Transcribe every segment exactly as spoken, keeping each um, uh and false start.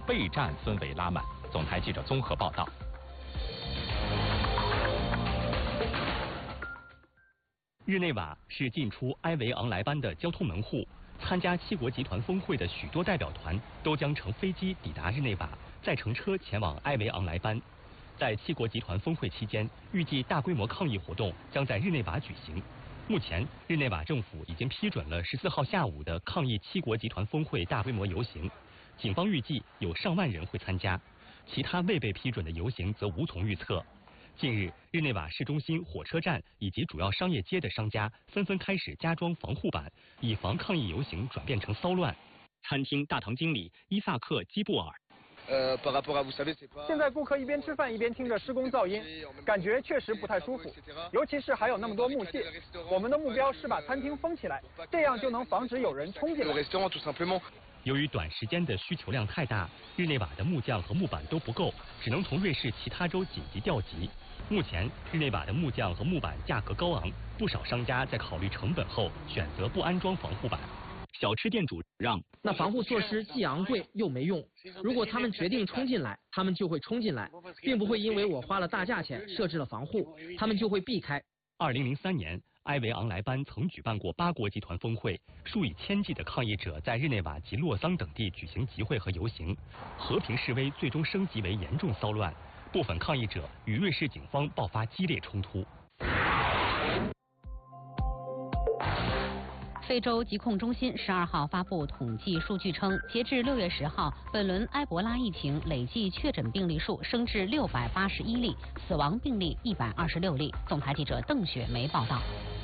备战氛围拉满。总台记者综合报道。日内瓦是进出埃维昂莱班的交通门户，参加七国集团峰会的许多代表团都将乘飞机抵达日内瓦，再乘车前往埃维昂莱班。在七国集团峰会期间，预计大规模抗议活动将在日内瓦举行。目前，日内瓦政府已经批准了十四号下午的抗议七国集团峰会大规模游行，警方预计有上万人会参加，其他未被批准的游行则无从预测。近日，日内瓦市中心、火车站以及主要商业街的商家纷纷开始加装防护板，以防抗议游行转变成骚乱。餐厅大堂经理伊萨克·基布尔。 现在顾客一边吃饭一边听着施工噪音，感觉确实不太舒服，尤其是还有那么多木屑。我们的目标是把餐厅封起来，这样就能防止有人冲进来。 由于短时间的需求量太大，日内瓦的木匠和木板都不够，只能从瑞士其他州紧急调集。目前，日内瓦的木匠和木板价格高昂，不少商家在考虑成本后选择不安装防护板。小吃店主让， 那防护措施既昂贵又没用。如果他们决定冲进来，他们就会冲进来，并不会因为我花了大价钱设置了防护，他们就会避开。 二零零三年，埃维昂莱班曾举办过八国集团峰会，数以千计的抗议者在日内瓦及洛桑等地举行集会和游行，和平示威最终升级为严重骚乱，部分抗议者与瑞士警方爆发激烈冲突。 非洲疾控中心十二号发布统计数据称，截至六月十号，本轮埃博拉疫情累计确诊病例数升至六百八十一例，死亡病例一百二十六例。总台记者邓雪梅报道。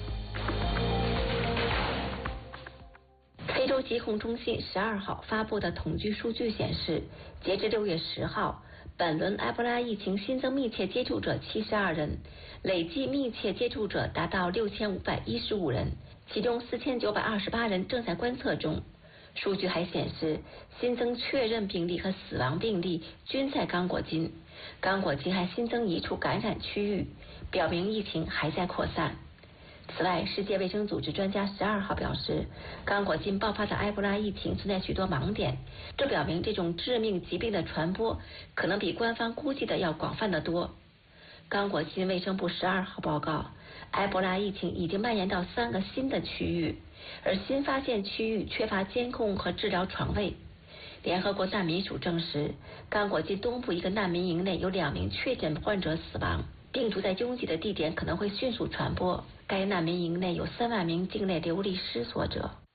非洲疾控中心十二号发布的统计数据显示，截至六月十号，本轮埃博拉疫情新增密切接触者七十二人，累计密切接触者达到六千五百一十五人，其中四千九百二十八人正在观测中。数据还显示，新增确认病例和死亡病例均在刚果金，刚果金还新增一处感染区域，表明疫情还在扩散。此外，世界卫生组织专家十二号表示，刚果金爆发的埃博拉疫情存在许多盲点，这表明这种致命疾病的传播可能比官方估计的要广泛得多。刚果金卫生部十二号报告，埃博拉疫情已经蔓延到三个新的区域，而新发现区域缺乏监控和治疗床位。联合国难民署证实，刚果金东部一个难民营内有两名确诊患者死亡，病毒在拥挤的地点可能会迅速传播。该难民营内有三万名境内流离失所者。